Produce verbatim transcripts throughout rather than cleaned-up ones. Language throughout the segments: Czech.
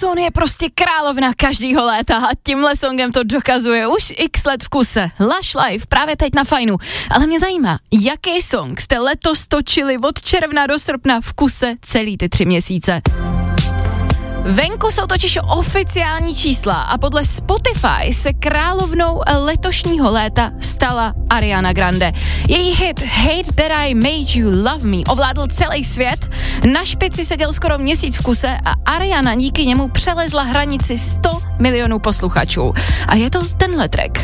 Wilson je prostě královna každýho léta a tímhle songem to dokazuje už x let v kuse. Lush Life právě teď na Fajnu. Ale mě zajímá, jaký song jste letos točili od června do srpna v kuse celý ty tři měsíce. Venku jsou totiž oficiální čísla a podle Spotify se královnou letošního léta stala Ariana Grande. Její hit Hate That I Made You Love Me ovládl celý svět, na špici seděl skoro měsíc v kuse a Ariana díky němu přelezla hranici sto milionů posluchačů. A je to tenhle track.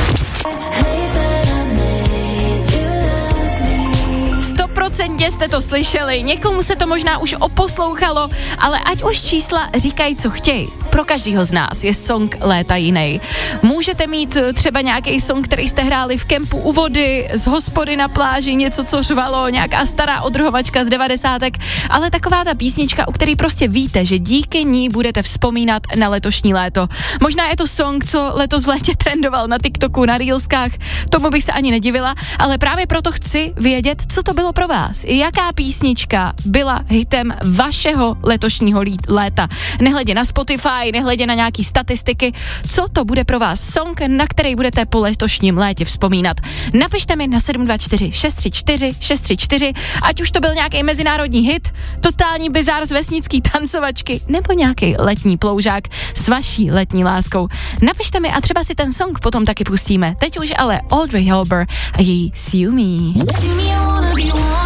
Procentně jste to slyšeli, někomu se to možná už oposlouchalo, ale ať už čísla říkají, co chtějí. Pro každýho z nás je song léta jiný. Můžete mít třeba nějaký song, který jste hráli v kempu u vody, z hospody na pláži, něco, co řvalo, nějaká stará odrhovačka z devadesátek, ale taková ta písnička, u který prostě víte, že díky ní budete vzpomínat na letošní léto. Možná je to song, co letos v létě trendoval na TikToku, na Reelskách, tomu bych se ani nedivila, ale právě proto chci vědět, co to bylo pro vás. Jaká písnička byla hitem vašeho letošního léta? Nehledě na Spotify, nehledě na nějaký statistiky, co to bude pro vás song, na který budete po letošním létě vzpomínat. Napište mi na sedm dva čtyři šest tři čtyři šest tři čtyři, ať už to byl nějaký mezinárodní hit, totální bizár z vesnický tancovačky nebo nějaký letní ploužák s vaší letní láskou. Napište mi a třeba si ten song potom taky pustíme. Teď už ale Audrey Hepburn a její See You Me.